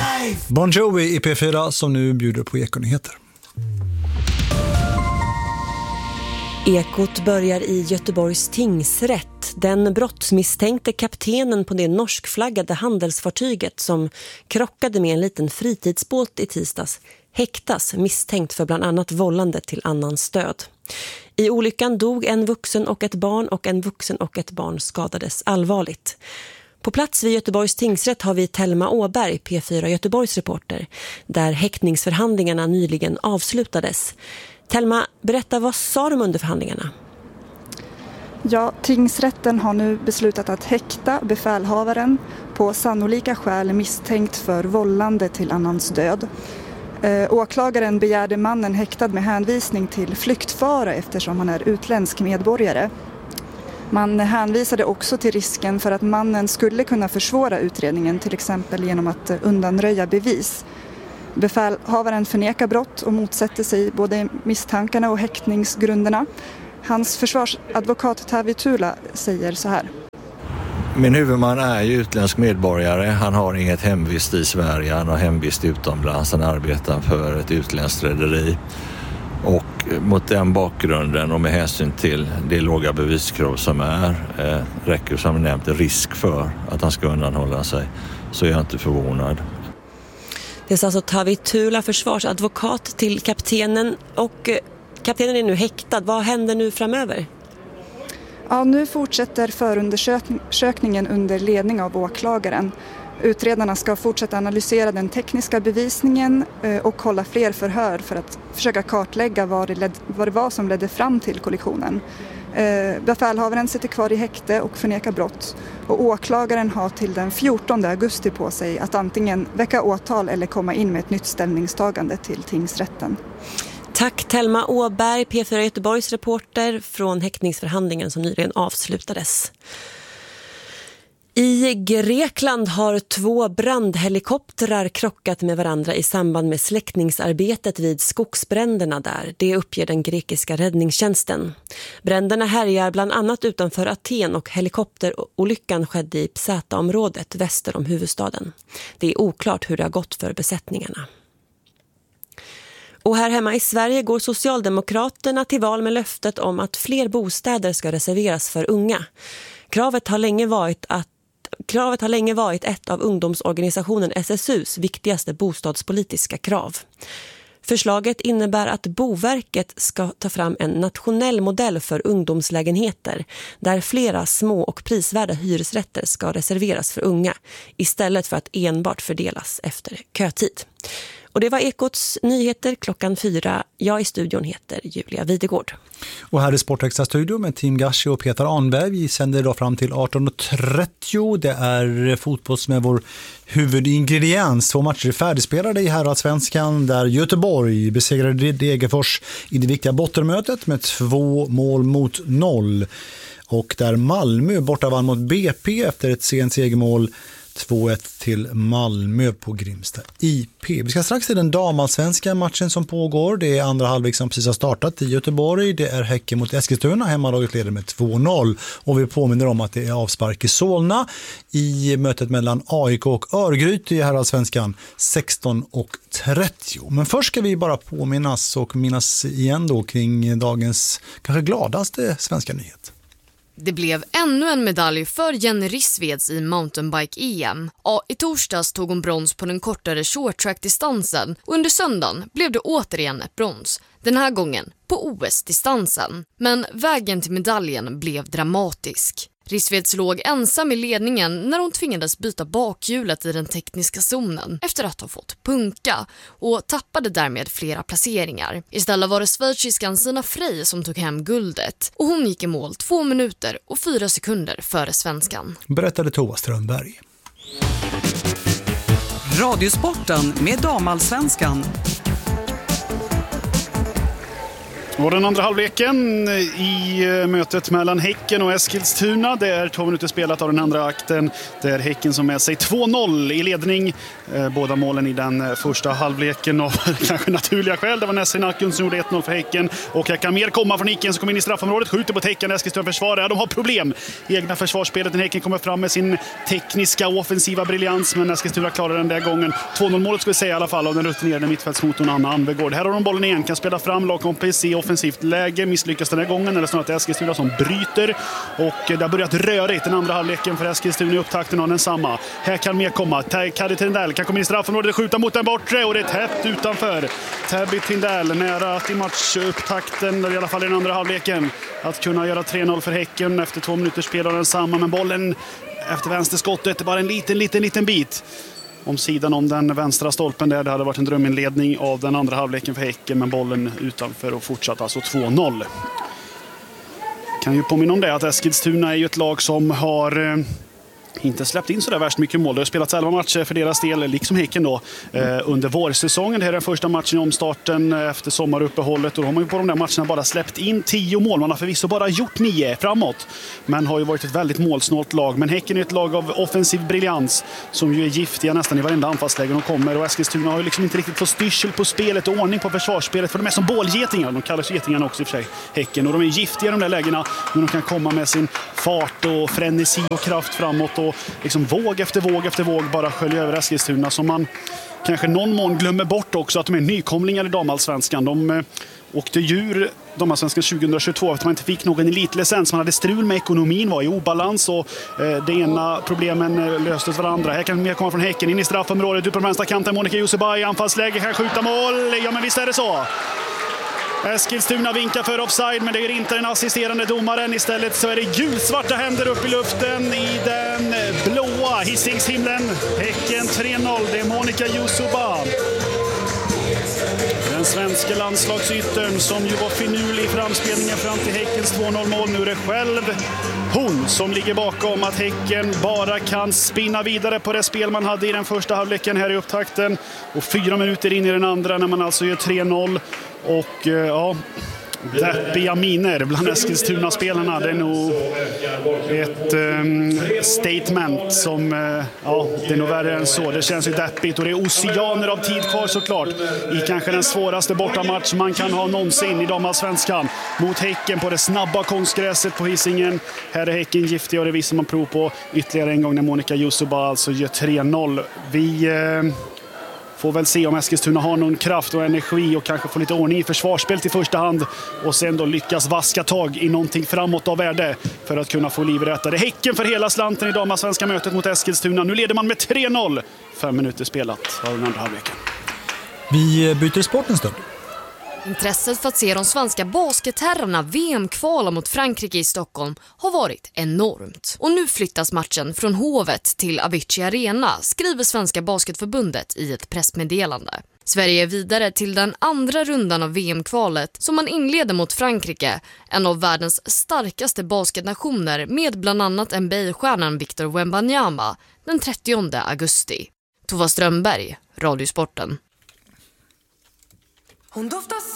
Bon Jovi i P4 som nu bjuder på Ekonyheter. Ekot börjar i Göteborgs tingsrätt. Den brottsmisstänkte kaptenen på det norskflaggade handelsfartyget som krockade med en liten fritidsbåt i tisdags häktas misstänkt för bland annat vållande till annans död. I olyckan dog en vuxen och ett barn och en vuxen och ett barn skadades allvarligt. På plats vid Göteborgs tingsrätt har vi Thelma Åberg, P4 Göteborgs reporter, där häktningsförhandlingarna nyligen avslutades. Thelma, berätta, vad sa de under förhandlingarna? Ja, tingsrätten har nu beslutat att häkta befälhavaren på sannolika skäl misstänkt för vållande till annans död. Åklagaren begärde mannen häktad med hänvisning till flyktfara eftersom han är utländsk medborgare. Man hänvisade också till risken för att mannen skulle kunna försvåra utredningen, till exempel genom att undanröja bevis. Befälhavaren förnekar brott och motsätter sig både misstankarna och häktningsgrunderna. Hans försvarsadvokat Tavi Tula säger så här. Min huvudman är ju utländsk medborgare. Han har inget hemvist i Sverige. Han har hemvist utomlands. Han arbetar för ett utländskt rederi. Och mot den bakgrunden och med hänsyn till det låga beviskrav som räcker som nämnt risk för att han ska undanhålla sig, så är jag inte förvånad. Det är alltså Tavi Tula, försvarsadvokat till kaptenen, och kaptenen är nu häktad. Vad händer nu framöver? Ja, nu fortsätter förundersökningen under ledning av åklagaren. Utredarna ska fortsätta analysera den tekniska bevisningen och hålla fler förhör för att försöka kartlägga vad det var som ledde fram till kollisionen. Befälhavaren sitter kvar i häkte och förnekar brott, och åklagaren har till den 14 augusti på sig att antingen väcka åtal eller komma in med ett nytt ställningstagande till tingsrätten. Tack Thelma Åberg, P4 Göteborgs reporter från häktningsförhandlingen som nyligen avslutades. I Grekland har 2 brandhelikoptrar krockat med varandra i samband med släckningsarbetet vid skogsbränderna där. Det uppger den grekiska räddningstjänsten. Bränderna härjar bland annat utanför Aten och helikopterolyckan skedde i Psata-området väster om huvudstaden. Det är oklart hur det har gått för besättningarna. Och här hemma i Sverige går Socialdemokraterna till val med löftet om att fler bostäder ska reserveras för unga. Kravet har länge varit ett av ungdomsorganisationen SSUs viktigaste bostadspolitiska krav. Förslaget innebär att Boverket ska ta fram en nationell modell för ungdomslägenheter där flera små och prisvärda hyresrätter ska reserveras för unga istället för att enbart fördelas efter kötid. Och det var Ekots nyheter 4:00. Jag i studion heter Julia Videgård. Och här är Sportextra studio med Team Gashi och Peter Arnberg. Vi sänder idag fram till 18:30. Det är fotboll som är vår huvudingrediens. 2 matcher är färdigspelade i herrallsvenskan där Göteborg besegrade Degerfors i det viktiga bottenmötet med 2-0. Och där Malmö borta vann mot BP efter ett sent segermål 2-1 till Malmö på Grimsta IP. Vi ska strax till den damallsvenska matchen som pågår. Det är andra halvlek som precis har startat i Göteborg. Det är Häcken mot Eskilstuna. Hemmalaget leder med 2-0. Och vi påminner om att det är avspark i Solna i mötet mellan AIK och Örgryte i herrallsvenskan 16:30. Men först ska vi bara minnas igen då kring dagens kanske gladaste svenska nyhet. Det blev ännu en medalj för Jenny Rissveds i mountainbike-EM. I torsdags tog hon brons på den kortare shorttrack-distansen och under söndagen blev det återigen ett brons. Den här gången på OS-distansen. Men vägen till medaljen blev dramatisk. Rissveds låg ensam i ledningen när hon tvingades byta bakhjulet i den tekniska zonen efter att ha fått punka och tappade därmed flera placeringar. Istället var det schweiziskan Sina Frey som tog hem guldet och hon gick i mål 2 minuter och 4 sekunder före svenskan. Berättade Tova Strömberg. Radiosporten med damallsvenskan. Och den andra halvleken i mötet mellan Häcken och Eskilstuna. Det är 2 minuter spelat av den andra akten. Det är Häcken som med sig 2-0 i ledning. Båda målen i den första halvleken av kanske naturliga skäl. Det var Nessin Akun som gjorde 1-0 för Häcken. Och här kan mer komma från Häcken som kommer in i straffområdet. Skjuter på Häcken, Eskilstuna försvarar. De har problem i egna försvarsspelet. Häcken kommer fram med sin tekniska och offensiva briljans. Men Eskilstuna klarar den där gången. 2-0-målet ska vi säga i alla fall av den rutinerade mittfältsmotorn Anna Anvegård. Här har de bollen igen, kan spela fram lagkompis i offensivt läge, misslyckas den här gången, eller snarare Eskilstuna som bryter, och det har börjat rörigt den andra halvleken för Eskilstuna i upptakten av densamma. Här kan mer komma, Kadri Tindell kan komma in i straffområdet, skjuta mot den bortre, och det är tätt utanför. Tabby Tindell nära att i matchupptakten, eller i alla fall i den andra halvleken, att kunna göra 3-0 för Häcken efter 2 minuters spel av densamma, men bollen efter vänsterskottet bara en liten bit om sidan om den vänstra stolpen där. Det hade varit en dröminledning av den andra halvleken för Häcken, men bollen utanför och fortsatt alltså 2-0. Kan ju påminna om det att Eskilstuna är ju ett lag som har inte släppt in så där värst mycket mål. Det har spelats 11 matcher för deras del, liksom Häcken då, under vårsäsongen. Det här är den första matchen i omstarten efter sommaruppehållet, och då har man ju på de där matcherna bara släppt in 10 mål. Man har förvisso bara gjort 9 framåt, men har ju varit ett väldigt målsnålt lag. Men Häcken är ett lag av offensiv briljans som ju är giftiga nästan i varenda anfallsläge de kommer, och Eskilstuna har ju liksom inte riktigt fått styrsel på spelet och ordning på försvarsspelet, för de är som bålgetingar. De kallas getingarna också i och för sig, Häcken, och de är giftiga i de där lägena, men de kan komma med sin fart och frenesi och kraft framåt och liksom våg efter våg bara skölja över Eskilstuna, som man kanske någon mån glömmer bort också att de är nykomlingar i damallsvenskan. De åkte ur damallsvenskan 2022 efter man inte fick någon elitlicens. Man hade strul med ekonomin, var i obalans, och det ena problemen löstes varandra. Här kan mer komma från Häcken in i straffområdet, ut på den vänstra kanten. Monica Jusubaj i anfallsläge, kan skjuta mål. Ja, men visst är det så. Eskilstuna vinkar för offside, men det är inte den assisterande domaren. Istället så är det gulsvarta händer upp i luften i den blåa Hisingshimlen. Häcken 3-0, det är Monica Jusubaj, den svenska landslagsyttern, som ju var finurlig i framspelningen fram till Häckens 2-0-mål. Nu är det själv hon som ligger bakom att Häcken bara kan spinna vidare på det spel man hade i den första halvleken här i upptakten. Och 4 minuter in i den andra när man alltså gör 3-0. Och ja, deppiga miner bland Eskilstuna-spelarna. Det är nog ett statement som, ja, det är nog värre än så. Det känns ju deppigt, och det är oceaner av tid kvar såklart i kanske den svåraste bortamatch man kan ha någonsin i damallsvenskan mot Häcken på det snabba konstgräset på Hisingen. Här är Häcken giftiga, och det visar man prov på ytterligare en gång när Monica Jusubaj alltså gör 3-0. Vi får väl se om Eskilstuna har någon kraft och energi och kanske få lite ordning i försvarsspelet i första hand, och sen då lyckas vaska tag i någonting framåt av värde för att kunna få liv i detta. Det är Häcken för hela slanten i damallsvenska mötet mot Eskilstuna. Nu leder man med 3-0. 5 minuter spelat av den andra halvleken. Vi byter sport en stund. Intresset för att se de svenska basketherrarna VM-kvala mot Frankrike i Stockholm har varit enormt. Och nu flyttas matchen från Hovet till Avicii Arena, skriver Svenska Basketförbundet i ett pressmeddelande. Sverige är vidare till den andra rundan av VM-kvalet som man inleder mot Frankrike, en av världens starkaste basketnationer, med bland annat NBA-stjärnan Victor Wembanyama, den 30 augusti. Tova Strömberg, Radiosporten. Hon doftar